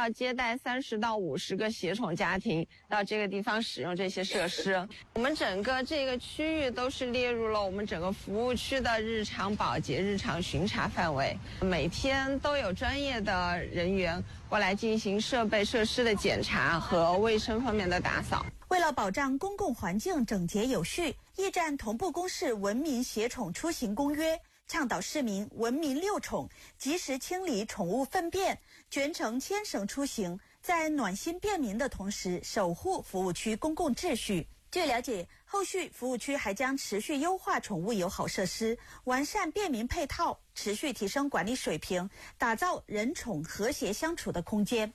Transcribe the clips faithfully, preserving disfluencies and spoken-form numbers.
要接待三十到五十个携宠家庭到这个地方使用这些设施。我们整个这个区域都是列入了我们整个服务区的日常保洁、日常巡查范围，每天都有专业的人员过来进行设备设施的检查和卫生方面的打扫。 为了保障公共环境整洁有序，驿站同步公示文明携宠出行公约，倡导市民文明遛宠，及时清理宠物粪便，全程牵绳出行，在暖心便民的同时，守护服务区公共秩序。据了解，后续服务区还将持续优化宠物友好设施，完善便民配套，持续提升管理水平，打造人宠和谐相处的空间。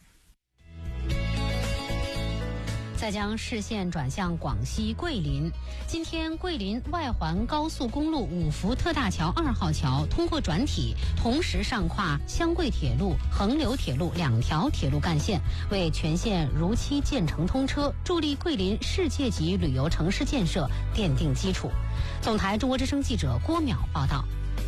再将视线转向广西桂林，今天桂林外环高速公路五福特大桥二号桥通过转体，同时上跨湘桂铁路、横流铁路两条铁路干线，为全线如期建成通车，助力桂林世界级旅游城市建设奠定基础。总台中国之声记者郭淼报道。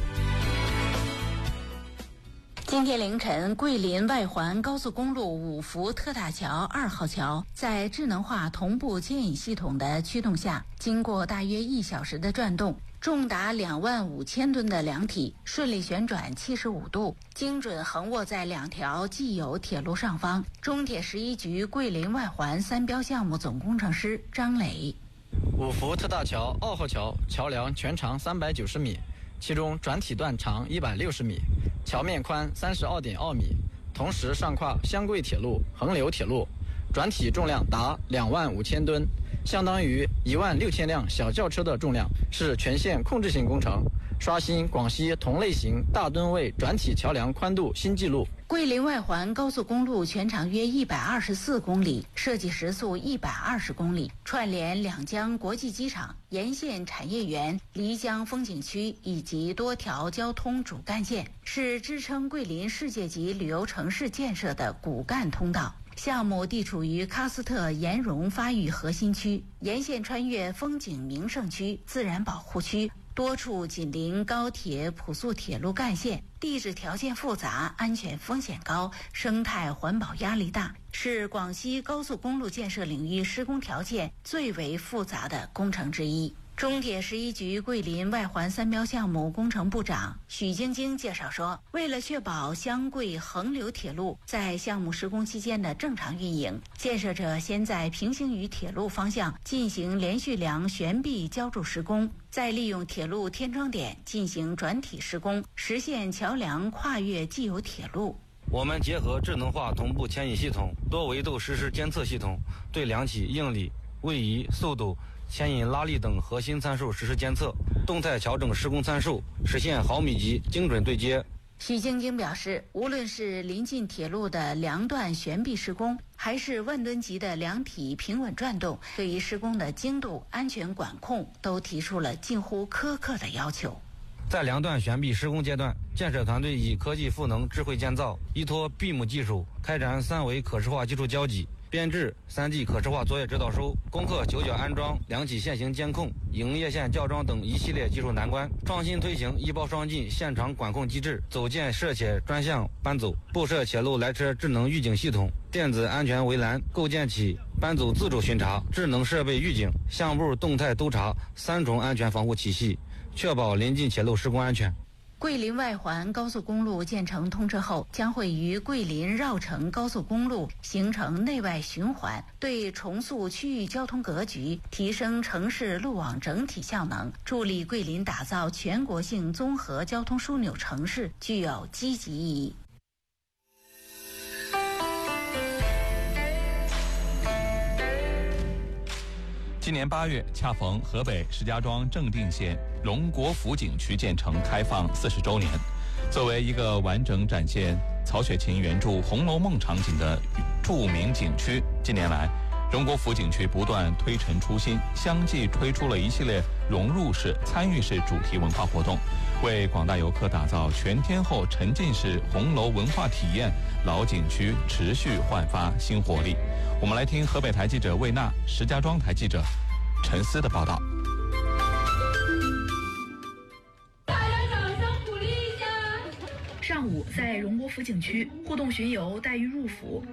今天凌晨，桂林外环高速公路五福特大桥二号桥在智能化同步牵引系统的驱动下，经过大约一小时的转动，重达两万五千吨的梁体顺利旋转七十五度，精准横卧在两条既有铁路上方。中铁十一局桂林外环三标项目总工程师张磊： 五福特大桥二号桥桥梁全长三百九十米，其中转体段长一百六十米，桥面宽三十二点二米，同时上跨湘桂铁路、横流铁路，转体重量达两万五千吨，相当于一万六千辆小轿车的重量，是全线控制性工程，刷新广西同类型大吨位转体桥梁宽度新纪录。 桂林外环高速公路全长约一百二十四公里，设计时速一百二十公里，串联两江国际机场、沿线产业园、漓江风景区以及多条交通主干线，是支撑桂林世界级旅游城市建设的骨干通道。项目地处于喀斯特岩溶发育核心区，沿线穿越风景名胜区、自然保护区，多处紧邻高铁、普速铁路干线，地质条件复杂，安全风险高，生态环保压力大，是广西高速公路建设领域施工条件最为复杂的工程之一。中铁十一局桂林外环三标项目工程部长许晶晶介绍说，为了确保湘桂横流铁路在项目施工期间的正常运营，建设者先在平行于铁路方向进行连续梁悬臂浇筑施工，再利用铁路天窗点进行转体施工，实现桥梁跨越既有铁路。 我们结合智能化同步牵引系统、多维度实时监测系统，对梁体应力、位移、速度、牵引拉力等核心参数实时监测，动态调整施工参数，实现毫米级精准对接。 许晶晶表示，无论是临近铁路的梁段悬臂施工，还是万吨级的梁体平稳转动，对于施工的精度、安全管控都提出了近乎苛刻的要求。 在梁段悬臂施工阶段，建设团队以科技赋能智慧建造，依托 B I M 技术，开展三维可视化技术交集，编制 三 D 可视化作业指导书，攻克九角安装、梁体线型监控、营业线校装等一系列技术难关，创新推行一包双进现场管控机制，组建设且专项班组，布设铁路来车智能预警系统、电子安全围栏，构建起班组自主巡查、智能设备预警、项目动态督查三重安全防护体系，确保临近铁路施工安全。 桂林外环高速公路建成通车后，将会与桂林绕城高速公路形成内外循环，对重塑区域交通格局、提升城市路网整体效能，助力桂林打造全国性综合交通枢纽城市具有积极意义。 今年八月，恰逢河北石家庄正定县荣国府景区建成开放四十周年。作为一个完整展现曹雪芹原著《红楼梦》场景的著名景区，近年来荣国府景区不断推陈出新，相继推出了一系列融入式、参与式主题文化活动，为广大游客打造全天候沉浸式红楼文化体验，老景区持续焕发新活力。我们来听河北台记者魏娜、石家庄台记者陈思的报道。 大家掌声鼓励一下。上午在荣国府景区互动巡游带鱼入府。